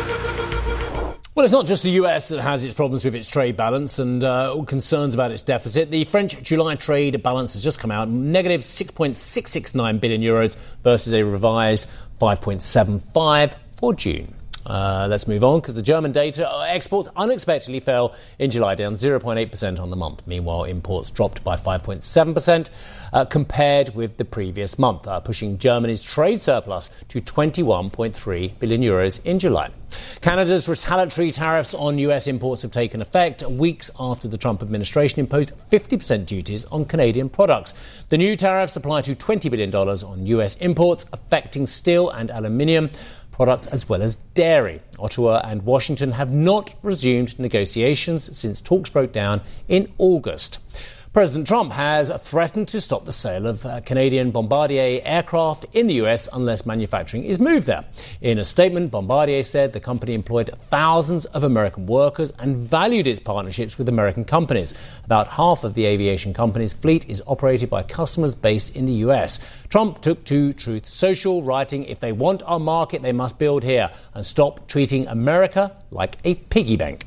Well, it's not just the US that has its problems with its trade balance and concerns about its deficit. The French July trade balance has just come out, negative 6.669 billion euros versus a revised 5.75 for June. Let's move on, because the German data exports unexpectedly fell in July, down 0.8% on the month. Meanwhile, imports dropped by 5.7% compared with the previous month, pushing Germany's trade surplus to 21.3 billion euros in July. Canada's retaliatory tariffs on US imports have taken effect weeks after the Trump administration imposed 50% duties on Canadian products. The new tariffs apply to $20 billion on US imports, affecting steel and aluminium products as well as dairy. Ottawa and Washington have not resumed negotiations since talks broke down in August. President Trump has threatened to stop the sale of Canadian Bombardier aircraft in the US unless manufacturing is moved there. In a statement, Bombardier said the company employed thousands of American workers and valued its partnerships with American companies. About half of the aviation company's fleet is operated by customers based in the US. Trump took to Truth Social, writing, "If they want our market, they must build here and stop treating America like a piggy bank."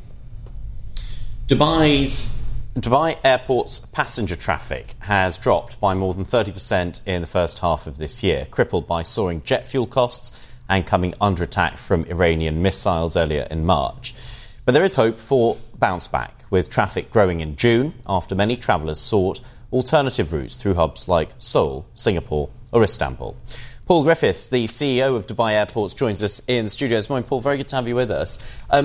Dubai Airport's passenger traffic has dropped by more than 30% in the first half of this year, crippled by soaring jet fuel costs and coming under attack from Iranian missiles earlier in March. But there is hope for bounce back, with traffic growing in June after many travellers sought alternative routes through hubs like Seoul, Singapore or Istanbul. Paul Griffiths, the CEO of Dubai Airports, joins us in the studio this morning. Paul, very good to have you with us.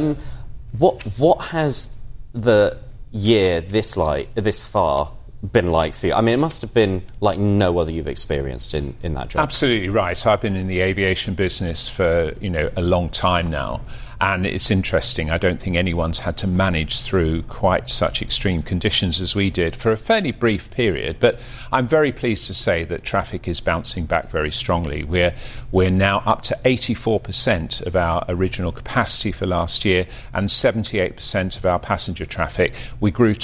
What has the year this far been like for you? I mean, it must have been like no other you've experienced in that job. Absolutely right. I've been in the aviation business for a long time now, and it's interesting. I don't think anyone's had to manage through quite such extreme conditions as we did for a fairly brief period. But I'm very pleased to say that traffic is bouncing back very strongly. We're now up to 84% of our original capacity for last year and 78% of our passenger traffic. We grew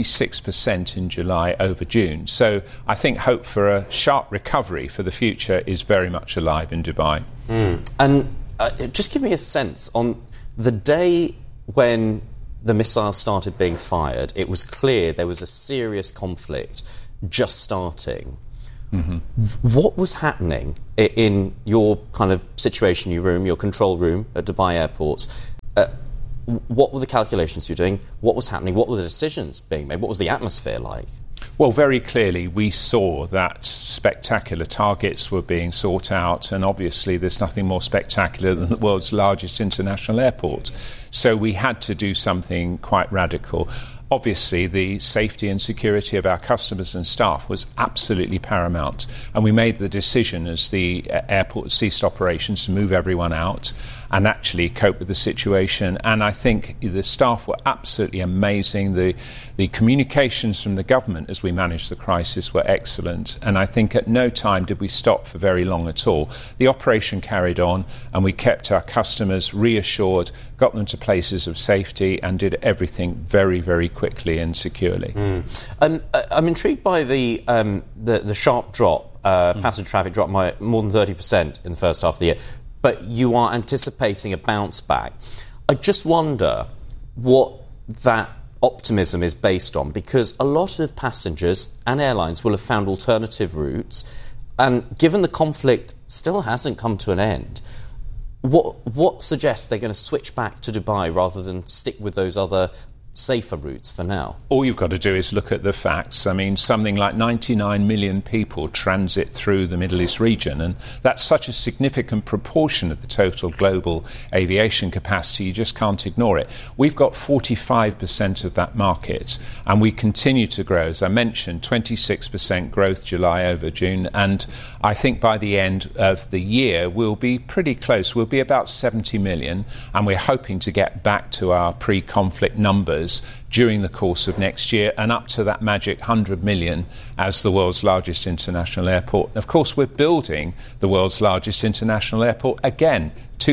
26% in July over June. So I think hope for a sharp recovery for the future is very much alive in Dubai. And just give me a sense on the day when the missiles started being fired. It was clear there was a serious conflict just starting. Mm-hmm. What was happening in your kind of situation, your control room at Dubai Airports? What were the calculations you were doing? What was happening? What were the decisions being made? What was the atmosphere like? Well, very clearly we saw that spectacular targets were being sought out, and obviously there's nothing more spectacular than the world's largest international airport. So we had to do something quite radical. Obviously, the safety and security of our customers and staff was absolutely paramount, and we made the decision as the airport ceased operations to move everyone out and actually cope with the situation. And I think the staff were absolutely amazing. The communications from the government as we managed the crisis were excellent, and I think at no time did we stop for very long at all. The operation carried on, and we kept our customers reassured, got them to places of safety, and did everything very, very quickly and securely. I'm intrigued by the sharp drop, passenger traffic dropped by more than 30% in the first half of the year, but you are anticipating a bounce back. I just wonder what that optimism is based on, because a lot of passengers and airlines will have found alternative routes, and given the conflict still hasn't come to an end, what suggests they're going to switch back to Dubai rather than stick with those other safer routes for now? All you've got to do is look at the facts. I mean, something like 99 million people transit through the Middle East region, and that's such a significant proportion of the total global aviation capacity, you just can't ignore it. We've got 45% of that market, and we continue to grow. As I mentioned, 26% growth July over June, and I think by the end of the year we'll be pretty close. We'll be about 70 million, and we're hoping to get back to our pre-conflict numbers during the course of next year, and up to that magic 100 million as the world's largest international airport. And of course, we're building the world's largest international airport again,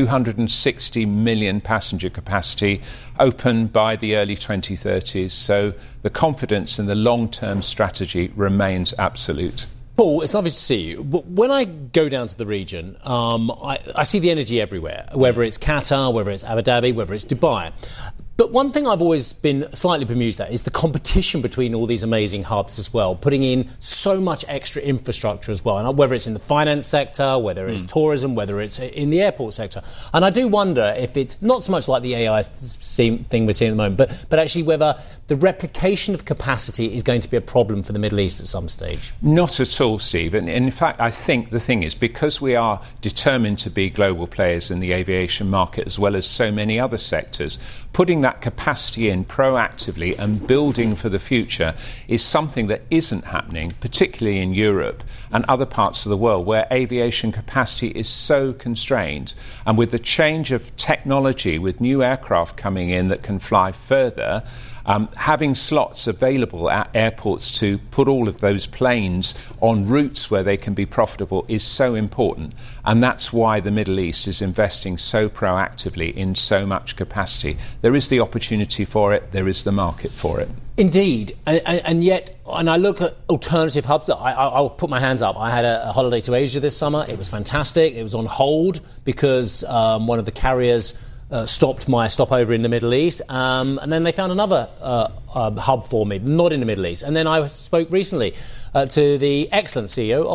260 million passenger capacity, open by the early 2030s. So the confidence in the long-term strategy remains absolute. Paul, it's lovely to see you. But when I go down to the region, I see the energy everywhere, whether it's Qatar, whether it's Abu Dhabi, whether it's Dubai. But one thing I've always been slightly bemused at is the competition between all these amazing hubs as well, putting in so much extra infrastructure as well, and whether it's in the finance sector, whether it's tourism, whether it's in the airport sector. And I do wonder if it's not so much like the AI thing we're seeing at the moment, but actually whether the replication of capacity is going to be a problem for the Middle East at some stage. Not at all, Steve. And in fact, I think the thing is, because we are determined to be global players in the aviation market as well as so many other sectors, putting that capacity in proactively and building for the future is something that isn't happening, particularly in Europe and other parts of the world where aviation capacity is so constrained. And with the change of technology, with new aircraft coming in that can fly further, having slots available at airports to put all of those planes on routes where they can be profitable is so important. And that's why the Middle East is investing so proactively in so much capacity. There is the opportunity for it. There is the market for it. Indeed. And yet, when I look at alternative hubs, I'll put my hands up. I had a holiday to Asia this summer. It was fantastic. It was on hold because one of the carriers stopped my stopover in the Middle East, and then they found another hub for me, not in the Middle East. And then I spoke recently to the excellent CEO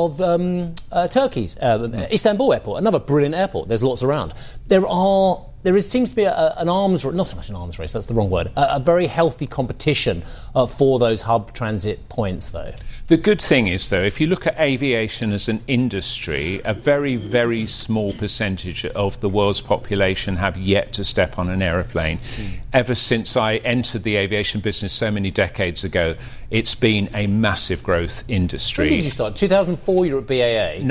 of Turkey's Istanbul Airport, another brilliant airport. There's lots around. There seems to be an arms race, not so much an arms race, that's the wrong word, a very healthy competition for those hub transit points, though. The good thing is, though, if you look at aviation as an industry, a very, very small percentage of the world's population have yet to step on an aeroplane. Ever since I entered the aviation business so many decades ago, it's been a massive growth industry. When did you start? 2004, you were at BAA.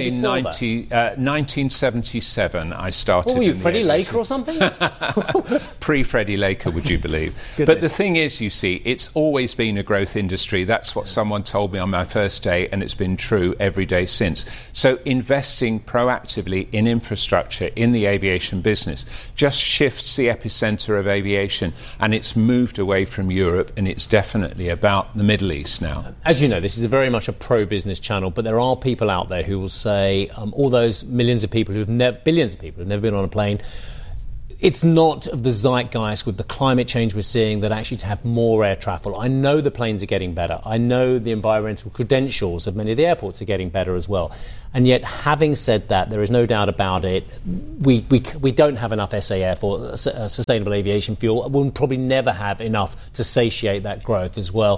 1977, I started. What were you, Freddie Laker or something? Pre-Freddie Laker, would you believe? But the thing is, you see, it's always been a growth industry. That's what someone told me on my first day, and it's been true every day since. So investing proactively in infrastructure in the aviation business just shifts the epicenter of aviation, and it's moved away from Europe, and it's definitely about the Middle East now. As you know, this is very much a pro-business channel, but there are people out there who will say all those billions of people who've never been on a plane, it's not of the zeitgeist with the climate change we're seeing that actually to have more air travel. I know the planes are getting better. I know the environmental credentials of many of the airports are getting better as well. And yet, having said that, there is no doubt about it, we don't have enough SAF or sustainable aviation fuel. We'll probably never have enough to satiate that growth as well.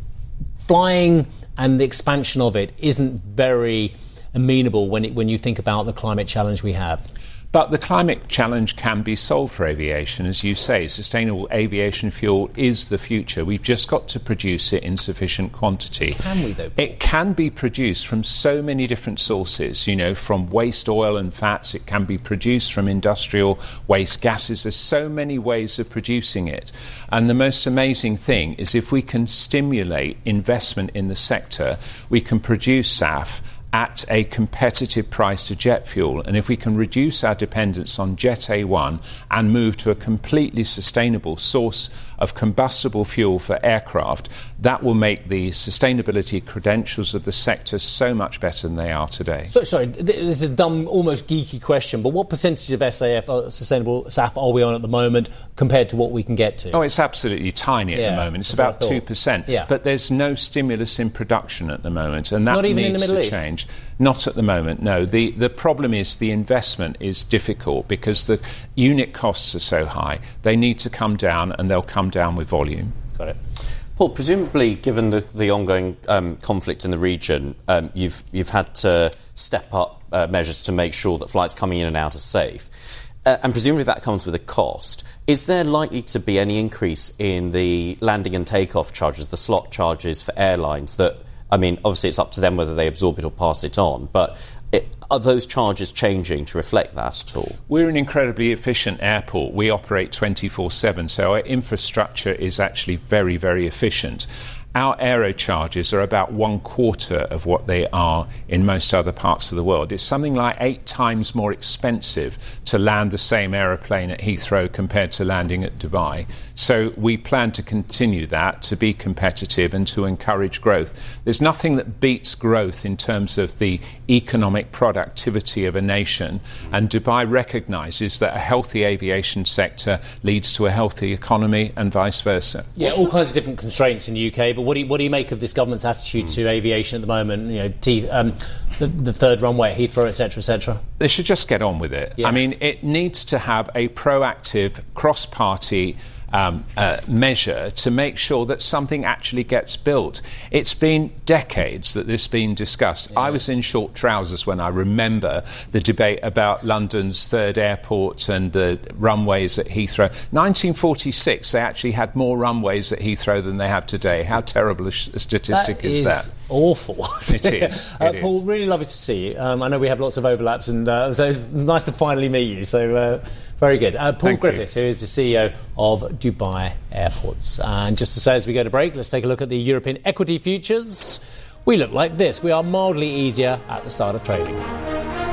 Flying and the expansion of it isn't very amenable when you think about the climate challenge we have. But the climate challenge can be solved for aviation. As you say, sustainable aviation fuel is the future. We've just got to produce it in sufficient quantity. Can we, though? It can be produced from so many different sources, from waste oil and fats. It can be produced from industrial waste gases. There's so many ways of producing it. And the most amazing thing is if we can stimulate investment in the sector, we can produce SAF at a competitive price to jet fuel. And if we can reduce our dependence on Jet A1 and move to a completely sustainable source of combustible fuel for aircraft, that will make the sustainability credentials of the sector so much better than they are today. So, sorry, this is a dumb, almost geeky question, but what percentage of SAF, sustainable SAF, are we on at the moment compared to what we can get to? Oh, it's absolutely tiny at the moment. It's about 2%. Yeah. But there's no stimulus in production at the moment, and that Not even needs in the Middle to East? change. Not at the moment, no. The problem is the investment is difficult because the unit costs are so high. They need to come down, and they'll come down with volume. Got it. Paul, presumably, given the ongoing conflict in the region, you've had to step up measures to make sure that flights coming in and out are safe. And presumably that comes with a cost. Is there likely to be any increase in the landing and takeoff charges, the slot charges for airlines that, obviously it's up to them whether they absorb it or pass it on, but are those charges changing to reflect that at all? We're an incredibly efficient airport. We operate 24/7, so our infrastructure is actually very, very efficient. our aero charges are about 1/4 of what they are in most other parts of the world. It's something like 8 times more expensive to land the same aeroplane at Heathrow compared to landing at Dubai. So we plan to continue that, to be competitive and to encourage growth. There's nothing that beats growth in terms of the economic productivity of a nation, and Dubai recognises that a healthy aviation sector leads to a healthy economy and vice versa. Yeah, all kinds of different constraints in the UK, but what do you make of this government's attitude to aviation at the moment? The third runway at Heathrow, etc., etc. They should just get on with it. Yeah. I mean, it needs to have a proactive, cross-party measure to make sure that something actually gets built. It's been decades that this has been discussed. Yeah. I was in short trousers when I remember the debate about London's third airport and the runways at Heathrow. 1946, they actually had more runways at Heathrow than they have today. How terrible a statistic is that? Awful. It is. Paul, really lovely to see you. I know we have lots of overlaps, and so it's nice to finally meet you. So very good. Paul Griffiths, who is the CEO of Dubai Airports. And just to say, as we go to break, let's take a look at the European equity futures. We look like this. We are mildly easier at the start of trading.